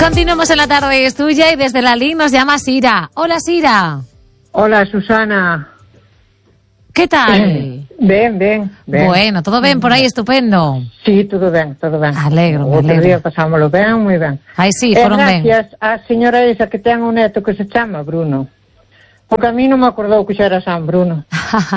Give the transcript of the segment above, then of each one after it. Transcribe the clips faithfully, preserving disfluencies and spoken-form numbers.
Continuamos en la tarde, es tuya, y desde la L I N nos llama Sira. Hola, Sira. Hola, Susana. ¿Qué tal? Ben, ben, ben. Bueno, todo ben por aí, estupendo. Sí, todo ben, todo ben. Alegro, me Outro alegro. día pasámoslo ben, moi ben. Aí sí, E foron ben. gracias á señora esa que ten un neto que se chama Bruno. Porque a mí non me acordou que xa era San Bruno.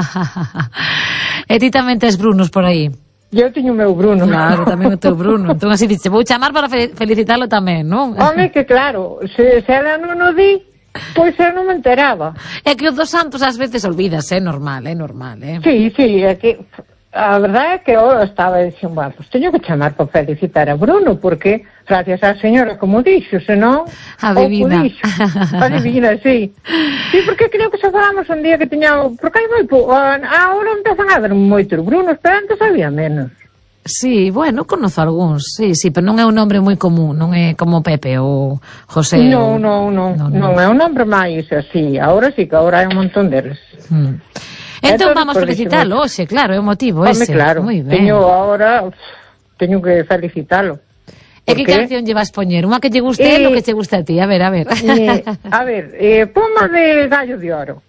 E ti tamén tes Brunos por aí. Eu teño o meu Bruno. Claro, tamén o teu Bruno. Entón así dice, vou chamar para fe felicitalo tamén, non? Home, que claro, se, se ela non o di, pois eu non me enteraba. É que os dos santos ás veces olvidas, é normal, é normal, eh? Sí, sí, é que a verdade é que eu estaba dicindo, bueno, pues teño que chamar para felicitar a Bruno, porque gracias á señora, como dixo, senón Adivina. Adivina, sí. Sí, porque creo que se falamos un día que teñamos, porque hai moi pouco, ahora empezan a haber moitos Brunos, pero antes había menos. Sí, bueno, conozo algúns, sí, sí, pero non é un nombre moi común, non é como Pepe ou José. Non, non, non, non, non é un nombre máis así, ahora sí que agora hai un montón deles. Hmm. Entón vamos a felicitalo hoxe, claro, é o motivo Home, ese. claro, Muy ben. teño ahora, teño que felicitalo. E que canción llevas poñer? Unha que lle guste Eh, e o que che guste a ti, a ver, a ver. Eh, a ver, eh, poma de Gallo de Oro.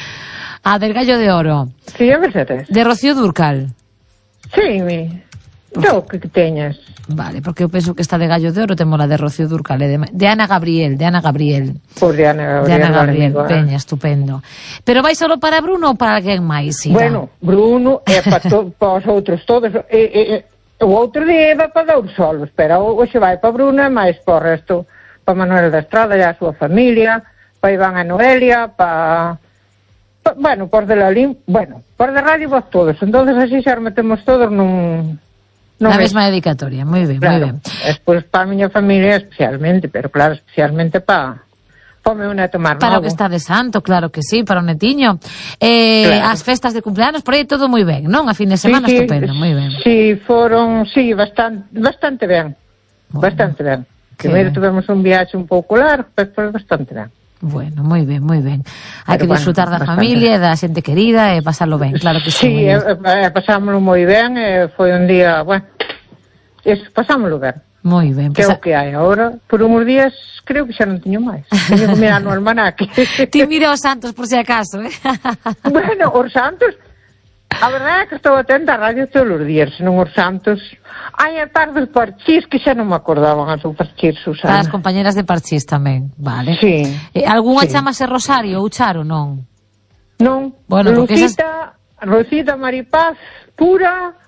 A del Gallo de Oro. Sí, a ver se tes. De Rocío Dúrcal. Sí, mi. Do que teñas. Vale, porque eu penso que esta de Gallo de Oro temos la de Rocío Dúrcal, e de, de Ana Gabriel, de Ana Gabriel. Por de Ana Gabriel. De Ana Gabriel, vale, peña, estupendo. Pero vai solo para Bruno ou para alguén máis? Ira? Bueno, Bruno é para to, pa os outros todos. E, e, e, o outro día vai para Douro solos, pero hoxe vai para Bruno e máis para o resto. Para Manuel da Estrada e a súa familia, para Iván e Noelia, para... Pa, bueno, por de la L I N, bueno, por de radio vos todos. Entonces así xa metemos todos nun... Na mesma dedicatoria, moi ben, moi claro, ben. Despois para a miña familia especialmente, pero claro, especialmente para para o meu neto máis Para o novo. que está de santo, claro que sí, para o netiño. Eh, Claro. As festas de cumpleanos, por aí todo moi ben, non? A fin de semana sí, estupendo, moi ben. Sí, foron, sí, bastante, bastante ben. Bueno, bastante ben. que Primeiro ben. tivemos un viaxe un pouco largo, pero foi bastante ben. Bueno, moi ben, moi ben. Hai que Pero bueno, disfrutar da bastante. familia e da xente querida e pasarlo ben, claro que sí. Sí, moi e, ben. e, pasámoslo moi ben, e foi un día, bueno, es, pasámoslo ben. Moi ben. Que é Pues, o que hai agora, por uns días creo que xa non teño máis. Teño que mirar no almanaque. ti mira os santos por si acaso, eh? Bueno, os santos, a verdade é que estou atenta á radio todos os días, senón os santos. Hai a tarde dos parchís que xa non me acordaban as dos parchís, Susana. As compañeras de parchís tamén, vale. Sí. Eh, algunha Sí. chamase Rosario ou Charo, non? Non, Bueno, porque Lucita, Rosita, Maripaz, Pura,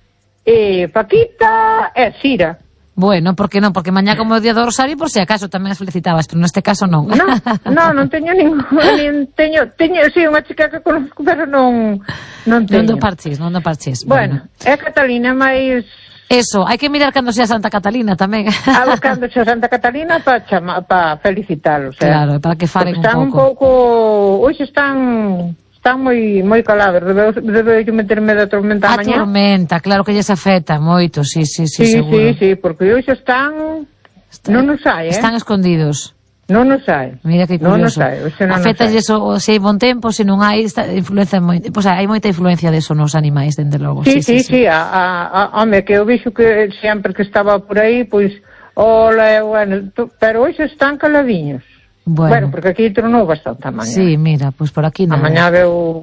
eh, Paquita e Cira. Bueno, por que non? Porque mañá como é o día do Rosario, por si acaso tamén as felicitabas, pero neste caso non. Non, non, non teño ningún, nin teño, teño, sí, unha chica que conozco, pero non, non Non teño. do parchís, non do parchís. Bueno, é Catalina, máis... Eso, hai que mirar cando sea Santa Catalina tamén. A buscando a Santa Catalina para chama, para felicitalos, eh? Claro, para que falen un están un pouco. pouco, hoxe están están moi moi calados, debe debe eu meterme da tormenta A mañá. tormenta, claro que lles afecta moito, sí, sí, sí, Sí, seguro. sí, sí, porque hoxe están Está- non nos hai, eh? Están escondidos. Non nos hai. Mira que Non nos curioso. hai, hoxe non nos Afecta hai. o se hai bon tempo, se non hai, está, influencia moi, pois hai moita influencia deso nos animais, dende logo. Sí, sí, sí, a, a, a, home, que eu vexo que sempre que estaba por aí, pois, hola, bueno, tu, pero hoxe están caladiños. Bueno, Bueno, porque aquí tronou bastante a mañá. sí, mira, pois por aquí A non. mañá veu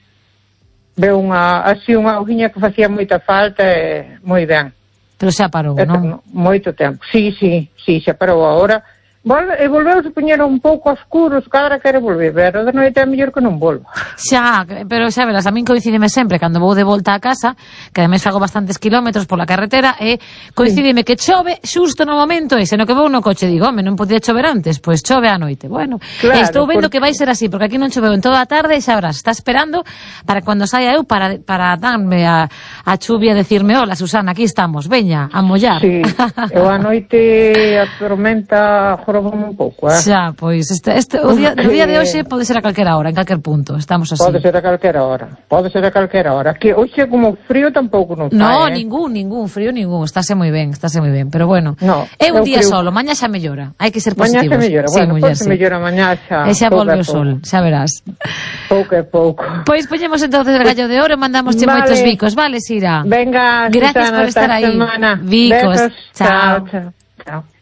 veu unha, así unha auguiña que facía moita falta e moi ben. Pero xa parou, E, non? moito tempo. Sí, sí, sí, xa parou agora. Volve, e volveu a poñer un pouco oscuro, cada quere volver, pero de noite é mellor que non volva. Xa, pero xa verás, a min coincidime sempre cando vou de volta a casa, que ademais fago bastantes kilómetros pola carretera, e coincidime que chove xusto no momento ese, no que vou no coche, digo, home, non podía chover antes, pois chove á noite. Bueno, Claro, e estou vendo por- que vai ser así, porque aquí non choveu en toda a tarde, e xa verás, está esperando para cando saia eu para, para darme a, a chuvia e decirme, hola, Susana, aquí estamos, veña, a mollar. Sí, eu a noite a tormenta jorobame un pouco, eh? Xa, pois, este, este, o, día, o día de hoxe pode ser a calquera hora, en calquer punto, estamos así. Pode ser a calquera hora, pode ser a calquera hora. Que hoxe como frío tampouco non fai, No, eh? ningún, ningún, frío ningún, estáse moi ben, estáse moi ben, pero bueno, No, é un eu día creo- solo, mañá xa mellora, hai que ser Mañá positivos. se mellora, Sí, bueno, muller, pois se sí. mellora mañá xa. E xa pouco volve a o pouco. sol, xa verás. Pouco a pouco. Pois poñemos entonces el gallo de oro e mandamos che Vale. moitos bicos, vale, Sira? Venga, Gracias Susana, por estar esta aí. semana. Bicos, Besos. chao. Chao, chao. Chao.